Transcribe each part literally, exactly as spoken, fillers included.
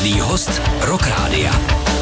Čestný host Rock Rádia.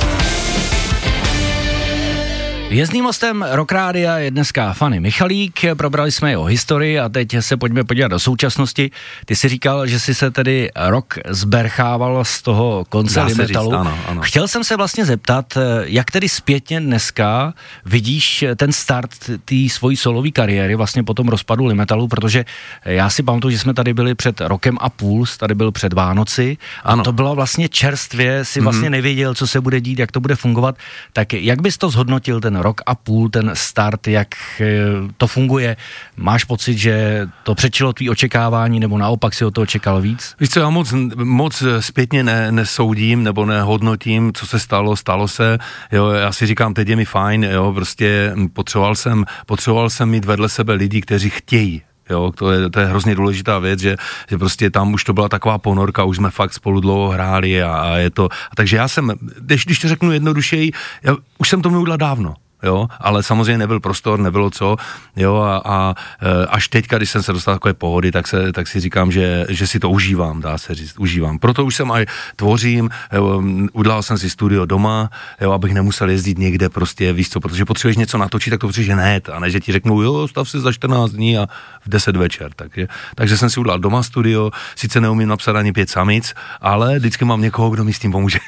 Jezdným hostem Rock Rádia je dneska Fany Michalík, probrali jsme jeho historii a teď se pojďme podívat do současnosti. Ty jsi říkal, že jsi se tedy rok zberchával z toho konce Limetalu. Ano, ano. Chtěl jsem se vlastně zeptat, jak tedy zpětně dneska vidíš ten start té svojí solové kariéry vlastně po tom rozpadu Limetalu, protože já si pamatuju, že jsme tady byli před rokem a půl, tady byl před Vánoci a ano. To bylo vlastně čerstvě, si vlastně mm-hmm. nevěděl, co se bude dít, jak to bude fungovat. Tak jak bys to zhodnotil ten rok a půl, ten start, jak to funguje? Máš pocit, že to přečilo tvý očekávání, nebo naopak si o to očekal víc? Víš co, já moc, moc zpětně ne, nesoudím, nebo nehodnotím, co se stalo, stalo se, jo, já si říkám, teď je mi fajn, jo, prostě potřeboval jsem, potřeboval jsem mít vedle sebe lidi, kteří chtějí. Jo, to je, to je hrozně důležitá věc, že, že prostě tam už to byla taková ponorka, už jsme fakt spolu dlouho hráli a, a je to, a takže já jsem, když, když to řeknu jednodušeji, já už jsem to udělal dávno. Jo, ale samozřejmě nebyl prostor, nebylo co, jo, a, a až teďka, když jsem se dostal takové pohody, tak, se, tak si říkám, že, že si to užívám, dá se říct, užívám. Proto už jsem aj tvořím, jo, udělal jsem si studio doma, jo, abych nemusel jezdit někde prostě, víš co, protože potřebuješ něco natočit, tak to potřebuješ hned, a ne, že ti řeknou, jo, stav si za čtrnáct dní a v deset večer, takže, takže jsem si udělal doma studio, sice neumím napsat ani pět samic, ale vždycky mám někoho, kdo mi s tím pomůže.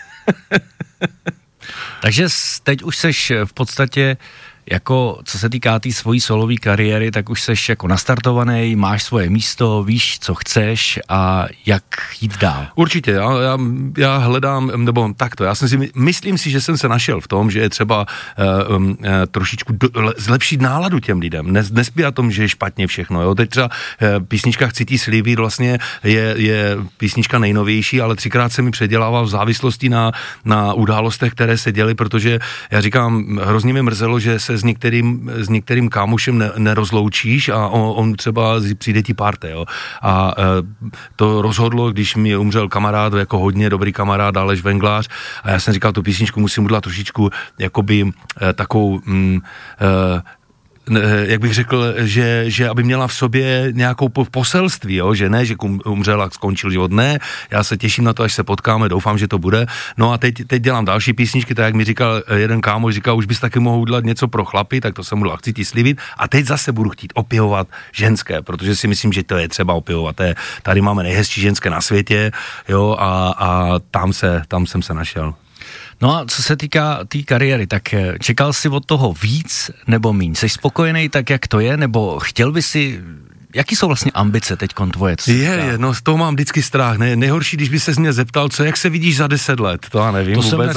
Takže teď už seš v podstatě jako, co se týká té tý svojí solové kariéry, tak už seš jako nastartovaný, máš svoje místo, víš, co chceš a jak jít dál. Určitě, já, já, já hledám, nebo takto, já jsem si, myslím si, že jsem se našel v tom, že je třeba uh, um, uh, trošičku do, le, zlepšit náladu těm lidem, Nes, nespí o tom, že je špatně všechno, jo, teď třeba uh, písnička Chci ti slíbit vlastně je, je písnička nejnovější, ale třikrát se mi předělává v závislosti na, na událostech, které se děly, protože já říkám, hrozně mi mrzelo, že se s některým, s některým kámošem ne, nerozloučíš a on, on třeba přijde ti parte, jo. A e, to rozhodlo, když mi umřel kamarád, jako hodně dobrý kamarád, Aleš Venglář, a já jsem říkal, tu písničku musím udělat trošičku jakoby e, takovou mm, e, jak bych řekl, že, že aby měla v sobě nějakou poselství, jo? Že ne, že umřel a skončil život, ne, já se těším na to, až se potkáme, doufám, že to bude. No a teď, teď dělám další písničky, tak jak mi říkal jeden kámoš, říkal, už bys taky mohl udělat něco pro chlapy, tak to jsem udělal, Chci ti slíbit, a teď zase budu chtít opěvovat ženské, protože si myslím, že to je třeba opěvovat. Je, tady máme nejhezčí ženské na světě, jo, a, a tam se, tam jsem se našel. No a co se týká té tý kariéry, tak čekal jsi od toho víc nebo míň? Jsi spokojený tak, jak to je, nebo chtěl by si... Jaký jsou vlastně ambice teďkon tvoje? Je, je, no z toho mám vždycky strach. Ne, nejhorší, když by se mě zeptal, co, jak se vidíš za deset let, to já nevím to vůbec.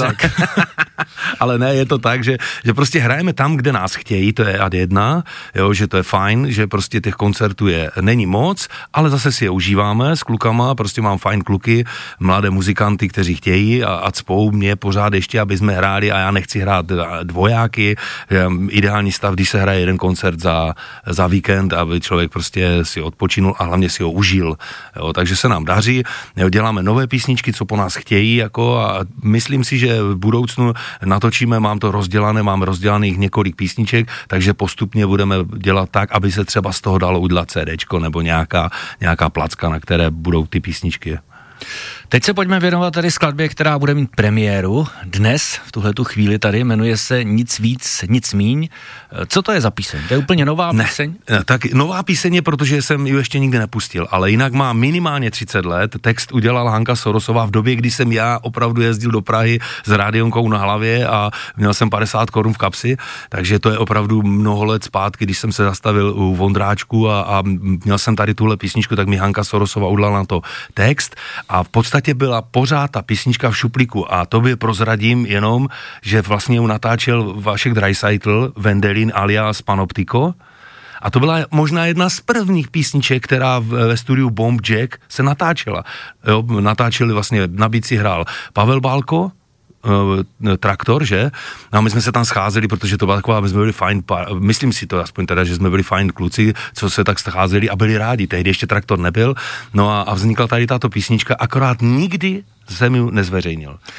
Ale ne, je to tak, že, že prostě hrajeme tam, kde nás chtějí, to je ad jedna, jo, že to je fajn, že prostě těch koncertů je, není moc, ale zase si je užíváme s klukama, prostě mám fajn kluky, mladé muzikanty, kteří chtějí a, a cpou mě pořád ještě, aby jsme hráli, a já nechci hrát dvojáky, ideální stav, když se hraje jeden koncert za, za víkend, aby člověk prostě si odpočinul a hlavně si ho užil. Jo, takže se nám daří, jo, děláme nové písničky, co po nás chtějí, jako, a myslím si, že v budoucnu natočíme, mám to rozdělané, mám rozdělaných několik písniček, takže postupně budeme dělat tak, aby se třeba z toho dalo udělat CDčko nebo nějaká, nějaká placka, na které budou ty písničky. Teď se pojďme věnovat tady skladbě, která bude mít premiéru dnes, v tuhletu chvíli tady, jmenuje se Nic víc, nic míň. Co to je za píseň? To je úplně nová ne, píseň? Ne, tak nová píseň je, protože jsem ji ještě nikdy nepustil, ale jinak má minimálně třicet let. Text udělala Hanka Sorosová v době, kdy jsem já opravdu jezdil do Prahy s rádionkou na hlavě a měl jsem padesát korun v kapsi, takže to je opravdu mnoho let zpátky, když jsem se zastavil u Vondráčku a, a měl jsem tady tuhle písničku, tak mi Hanka Sorosová udělala na to text a v podstatě byla pořád ta písnička v šuplíku, a to by prozradím jenom, že vlastně ju natáčel Vašek Drajsaitl, Vendelin alias Panoptiko, a to byla možná jedna z prvních písniček, která ve studiu Bomb Jack se natáčela. Jo, natáčeli vlastně, na bicí hrál Pavel Bálko, Traktor, že? A my jsme se tam scházeli, protože to byla taková, my jsme byli fajn, myslím si to aspoň teda, že jsme byli fajn kluci, co se tak scházeli a byli rádi. Tehdy ještě Traktor nebyl. No a, a vznikla tady tato písnička, akorát nikdy jsem ji nezveřejnil.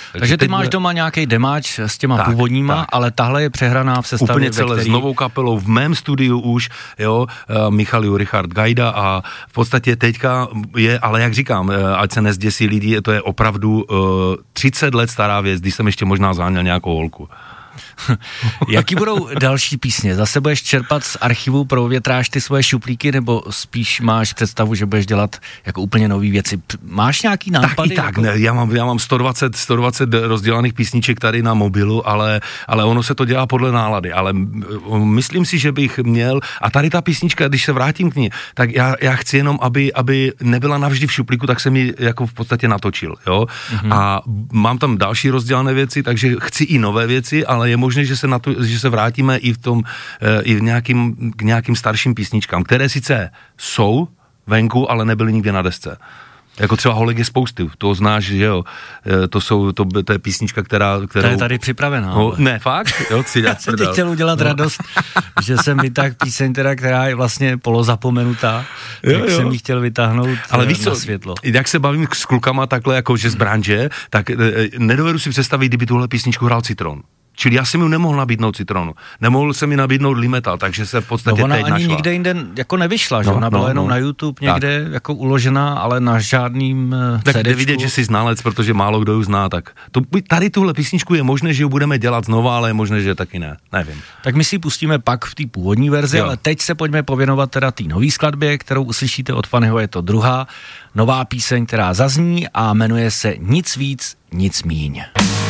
Takže, Takže ty máš bude... doma nějaký demáč s těma tak, původníma, tak. ale tahle je přehraná v sestavě. Úplně celé který... s novou kapelou, v mém studiu už, jo, uh, Michal Richard Gajda a v podstatě teďka je, ale jak říkám, uh, ať se nezděsí lidi, to je opravdu uh, třicet let stará věc, když jsem ještě možná záněl nějakou holku. Jaký budou další písně? Zase budeš čerpat z archivu, provětráš ty svoje šuplíky, nebo spíš máš představu, že budeš dělat jako úplně nový věci? Máš nějaký nápady? Tak i tak, jako... ne, já mám, já mám sto dvacet, sto dvacet rozdělaných písniček tady na mobilu, ale, ale ono se to dělá podle nálady, ale myslím si, že bych měl, a tady ta písnička, když se vrátím k ní, tak já, já chci jenom, aby, aby nebyla navždy v šuplíku, tak jsem ji jako v podstatě natočil, jo, mm-hmm. a mám tam další rozdělané věci, takže chci i nové věci, ale je možné, že se, na to, že se vrátíme i v tom, i v nějakým, k nějakým starším písničkám, které sice jsou venku, ale nebyly nikdy na desce. Jako třeba Holek je spousty, to znáš, že jo, to jsou, to, to je písnička, která... Kterou... To je tady připravená. No, ne, fakt? Jo, chci Já jsem ti chtěl udělat no. radost, že jsem vytáhl píseň, teda, která je vlastně polozapomenutá, jo, tak jo. jsem ji chtěl vytáhnout ale víš co, na světlo. Jak se bavím s klukama takhle, jako že z branže, tak nedovedu si představit, kdyby tuhle písničku hrál Citron. Čili já jsem mu nemohl nabídnout Citronu. Nemohl jsem mi nabídnout Limetal, takže se v podstatě no ona teď ani našla. Nikde jinde jako nevyšla, že? No, Ona byla no, jenom no. na YouTube někde tak. jako uložená, ale na žádným tak CDčku. Tak vidět, že jsi znalec, protože málo kdo ji zná, tak to, tady tuhle písničku je možné, že ji budeme dělat znova, ale je možné, že taky ne. Nevím. Tak my si ji pustíme pak v té původní verzi, jo. ale teď se pojďme pověnovat teda té nový skladbě, kterou uslyšíte od Fannyho, je to druhá nová píseň, která zazní a jmenuje se Nic víc, nic míň.